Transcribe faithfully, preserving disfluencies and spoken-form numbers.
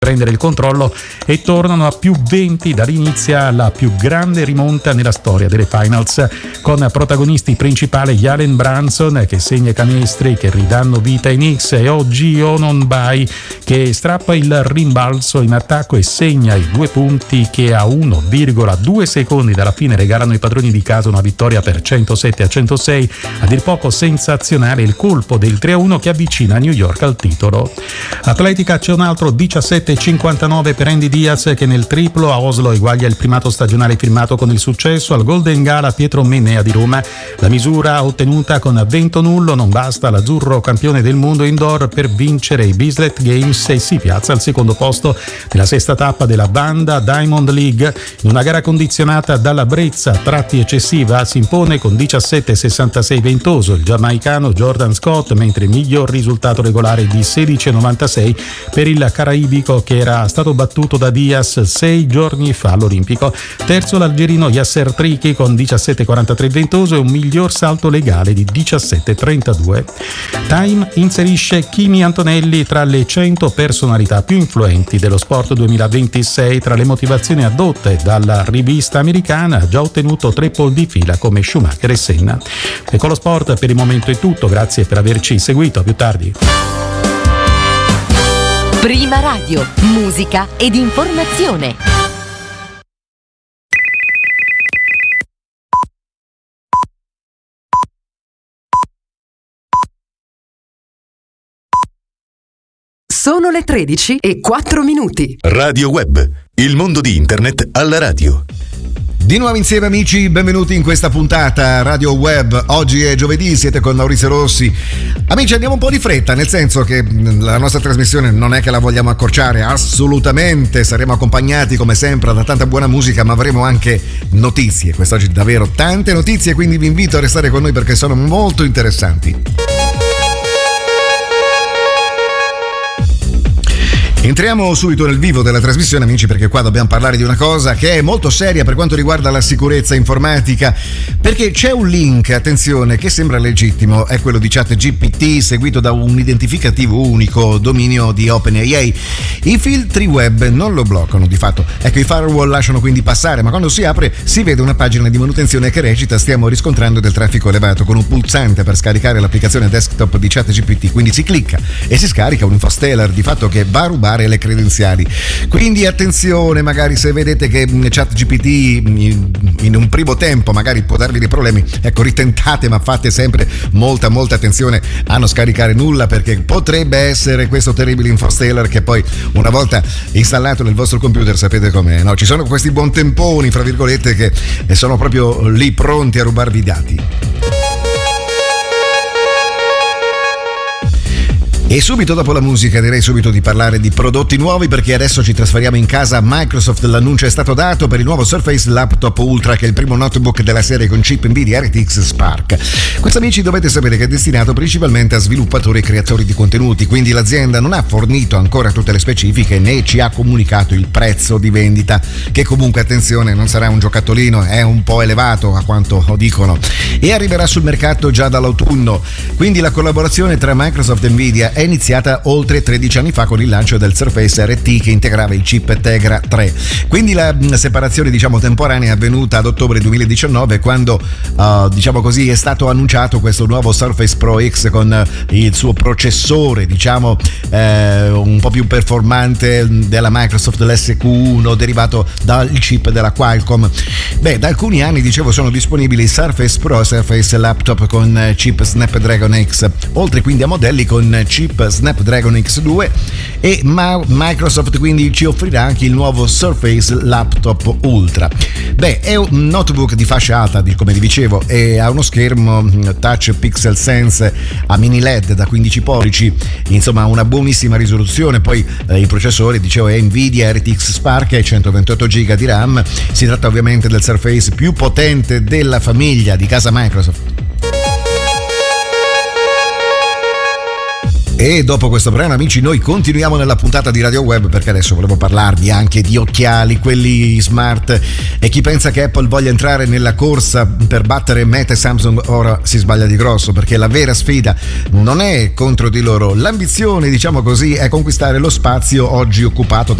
prendere il controllo e tornano a più venti dall'inizio la più grande rimonta nella storia delle finals, con protagonisti principali Jalen Brunson che segna canestri che ridanno vita ai Knicks e O G Ononbai che strappa il rimbalzo in attacco e segna i due punti che a uno virgola due secondi dalla fine regalano ai padroni di casa una vittoria per centosette a centosei, a dir poco sensazionale il colpo del tre a uno che avvicina New York al titolo. Atletica c'è un altro diciassette cinquantanove per Andy Diaz che nel triplo a Oslo eguaglia il primato stagionale firmato con il successo al Golden Gala Pietro Mennea di Roma. La misura ottenuta con vento nullo non basta all'azzurro campione del mondo indoor per vincere i Bislett Games e si piazza al secondo posto nella sesta tappa della Banda Diamond League. In una gara condizionata dalla brezza a tratti eccessiva si impone con diciassette sessantasei ventoso il giamaicano Jordan Scott, mentre il miglior risultato regolare di sedici novantasei per il caraibico che era stato battuto da Diaz sei giorni fa all'Olimpico. Terzo l'algerino Yasser Triki con diciassette quarantatré ventoso e un miglior salto legale di diciassette trentadue. Time inserisce Kimi Antonelli tra le cento personalità più influenti dello sport duemilaventisei. Tra le motivazioni addotte dalla rivista americana ha già ottenuto tre pole di fila come Schumacher e Senna. E con lo sport per il momento è tutto, grazie per averci seguito, a più tardi. Prima Radio, musica ed informazione. Sono le tredici e quattro minuti. Radio Web, il mondo di internet alla radio. Di nuovo insieme amici, benvenuti in questa puntata Radio Web. Oggi è giovedì, siete con Maurizio Rossi. Amici, andiamo un po' di fretta, nel senso che la nostra trasmissione non è che la vogliamo accorciare, assolutamente. Saremo accompagnati come sempre da tanta buona musica, ma avremo anche notizie. Quest'oggi davvero tante notizie, quindi vi invito a restare con noi perché sono molto interessanti. Entriamo subito nel vivo della trasmissione, amici, perché qua dobbiamo parlare di una cosa che è molto seria per quanto riguarda la sicurezza informatica, perché c'è un link, attenzione, che sembra legittimo, è quello di ChatGPT seguito da un identificativo unico, dominio di OpenAI. I filtri web non lo bloccano di fatto, ecco, i firewall lasciano quindi passare, ma quando si apre si vede una pagina di manutenzione che recita: stiamo riscontrando del traffico elevato, con un pulsante per scaricare l'applicazione desktop di ChatGPT, quindi si clicca e si scarica un infosteller di fatto che va a rubare le credenziali. Quindi attenzione, magari se vedete che ChatGPT in un primo tempo magari può darvi dei problemi, ecco, ritentate, ma fate sempre molta molta attenzione a non scaricare nulla, perché potrebbe essere questo terribile infosteller che poi una volta installato nel vostro computer, sapete com'è, no? Ci sono questi buontemponi fra virgolette che sono proprio lì pronti a rubarvi i dati. E subito dopo la musica direi subito di parlare di prodotti nuovi, perché adesso ci trasferiamo in casa Microsoft. L'annuncio è stato dato per il nuovo Surface Laptop Ultra, che è il primo notebook della serie con chip Nvidia R T X Spark. Questo, amici, dovete sapere che è destinato principalmente a sviluppatori e creatori di contenuti, quindi l'azienda non ha fornito ancora tutte le specifiche né ci ha comunicato il prezzo di vendita, che comunque, attenzione, non sarà un giocattolino, è un po' elevato a quanto dicono, e arriverà sul mercato già dall'autunno. Quindi la collaborazione tra Microsoft e Nvidia è iniziata oltre tredici anni fa con il lancio del Surface R T che integrava il chip Tegra tre. Quindi la separazione, diciamo, temporanea è avvenuta ad ottobre duemiladiciannove, quando uh, diciamo così è stato annunciato questo nuovo Surface Pro X con il suo processore, diciamo eh, un po' più performante della Microsoft, l'S Q uno, derivato dal chip della Qualcomm. Beh, da alcuni anni, dicevo, sono disponibili Surface Pro e Surface Laptop con chip Snapdragon X, oltre quindi a modelli con chip Snapdragon X due, e ma- Microsoft quindi ci offrirà anche il nuovo Surface Laptop Ultra. Beh, è un notebook di fascia alta, come vi dicevo, e ha uno schermo touch Pixel Sense a mini L E D da quindici pollici, insomma una buonissima risoluzione. Poi eh, il processore, dicevo, è Nvidia R T X Spark e centoventotto giga di RAM. Si tratta ovviamente del Surface più potente della famiglia di casa Microsoft. E dopo questo brano, amici, noi continuiamo nella puntata di Radio Web, perché adesso volevo parlarvi anche di occhiali, quelli smart, e chi pensa che Apple voglia entrare nella corsa per battere Meta e Samsung ora si sbaglia di grosso, perché la vera sfida non è contro di loro. L'ambizione, diciamo così, è conquistare lo spazio oggi occupato da